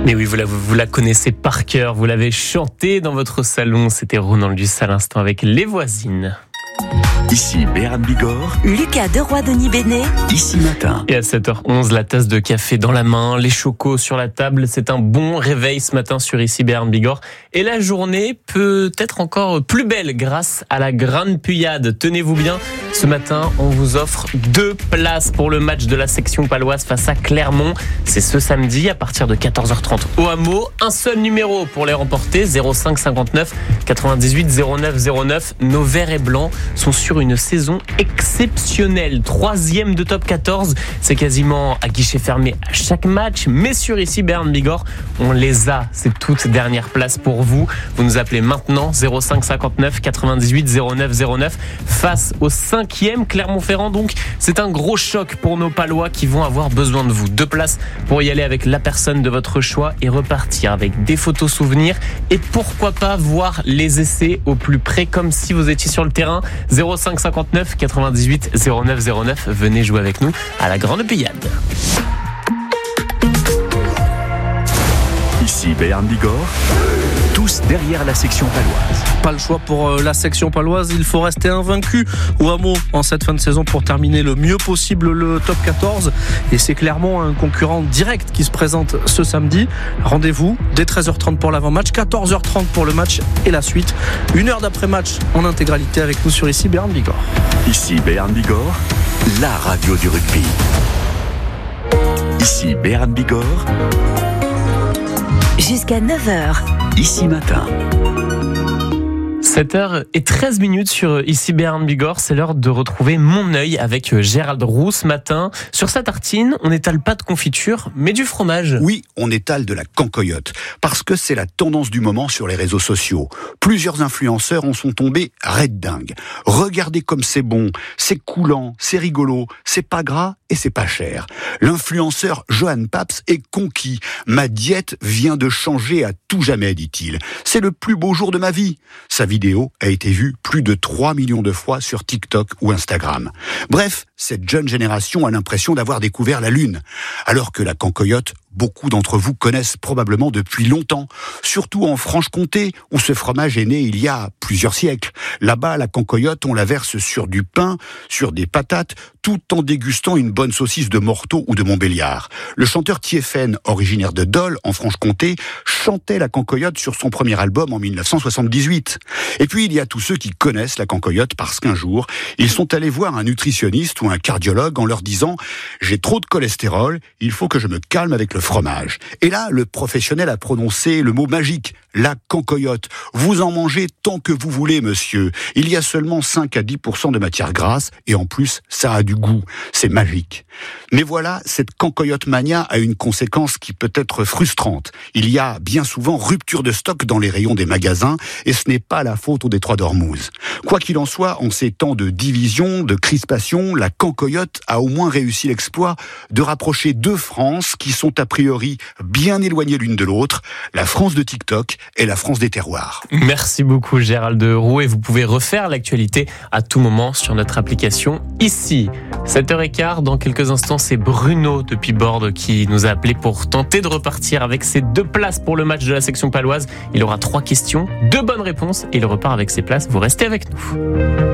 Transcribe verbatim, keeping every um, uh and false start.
Mais oui, vous la, vous la connaissez par cœur, vous l'avez chantée dans votre salon. C'était Ronan Luce à l'instant avec Les Voisines. Ici Béarn Bigorre, Lucas Deroy, Denis Bénet, Ici Matin. Et à sept heures onze, la tasse de café dans la main, les chocos sur la table. C'est un bon réveil ce matin sur Ici Béarn Bigorre. Et la journée peut être encore plus belle grâce à la Grande Puyade. Tenez-vous bien, ce matin, on vous offre deux places pour le match de la section paloise face à Clermont. C'est ce samedi à partir de quatorze heures trente au Hameau. Un seul numéro pour les remporter, zéro cinq cinquante-neuf quatre-vingt-dix-huit zéro neuf zéro neuf. Nos verts et blancs sont sur une saison exceptionnelle. Troisième de top quatorze. C'est quasiment à guichet fermé à chaque match. Mais sur Ici Béarn Bigorre, on les a. C'est toute dernière place pour vous. Vous nous appelez maintenant zéro cinq cinquante-neuf quatre-vingt-dix-huit zéro neuf zéro neuf face au cinquième Clermont-Ferrand. Donc, c'est un gros choc pour nos Palois qui vont avoir besoin de vous. Deux places pour y aller avec la personne de votre choix et repartir avec des photos souvenirs et pourquoi pas voir les essais au plus près comme si vous étiez sur le terrain. zéro cinq cinquante-neuf quatre-vingt-dix-huit zéro neuf zéro neuf. Venez jouer avec nous à la Grande Puyade. Ici Béarn Bigorre, tous derrière la section paloise. Pas le choix pour euh, la section paloise, il faut rester invaincu au Hameau en cette fin de saison pour terminer le mieux possible le top quatorze. Et c'est clairement un concurrent direct qui se présente ce samedi. Rendez-vous dès treize heures trente pour l'avant-match, quatorze heures trente pour le match et la suite. Une heure d'après-match en intégralité avec nous sur Ici Béarn Bigorre. Ici Béarn Bigorre, la radio du rugby. Ici Béarn Bigorre, jusqu'à neuf heures. Ici Matin. sept heures treize minutes sur Ici Béarn Bigorre, c'est l'heure de retrouver Mon Œil avec Gérald Roux ce matin. Sur sa tartine, on n'étale pas de confiture, mais du fromage. Oui, on étale de la cancoyote, parce que c'est la tendance du moment sur les réseaux sociaux. Plusieurs influenceurs en sont tombés raide dingue. Regardez comme c'est bon, c'est coulant, c'est rigolo, c'est pas gras et c'est pas cher. L'influenceur Johan Paps est conquis. Ma diète vient de changer à tout jamais, dit-il. C'est le plus beau jour de ma vie. Sa vidéo a été vue plus de trois millions de fois sur TikTok ou Instagram. Bref, cette jeune génération a l'impression d'avoir découvert la Lune. Alors que la cancoyote, beaucoup d'entre vous connaissent probablement depuis longtemps, surtout en Franche-Comté, où ce fromage est né il y a plusieurs siècles. Là-bas, la cancoyote, on la verse sur du pain, sur des patates, tout en dégustant une bonne saucisse de Morteau ou de Montbéliard. Le chanteur Thiéphène, originaire de Dole, en Franche-Comté, chantait la cancoyote sur son premier album en dix-neuf cent soixante-dix-huit. Et puis, il y a tous ceux qui connaissent la cancoyote parce qu'un jour, ils sont allés voir un nutritionniste ou un cardiologue en leur disant « J'ai trop de cholestérol, il faut que je me calme avec le fromage. » Et là, le professionnel a prononcé le mot magique, la cancoyote. Vous en mangez tant que vous voulez, monsieur. Il y a seulement cinq à dix pour cent de matière grasse et en plus, ça a du goût. C'est magique. Mais voilà, cette cancoyote mania a une conséquence qui peut être frustrante. Il y a bien souvent rupture de stock dans les rayons des magasins et ce n'est pas la faute au détroit d'Ormuz. Quoi qu'il en soit, en ces temps de division, de crispation, la cancoyote a au moins réussi l'exploit de rapprocher deux France qui sont a priori bien éloignées l'une de l'autre, la France de TikTok et la France des terroirs. Merci beaucoup Gérald Roux et vous pouvez refaire l'actualité à tout moment sur notre application Ici. sept heures quinze, dans quelques instants, c'est Bruno depuis Bordes qui nous a appelé pour tenter de repartir avec ses deux places pour le match de la section paloise. Il aura trois questions, deux bonnes réponses et il repart avec ses places. Vous restez avec nous.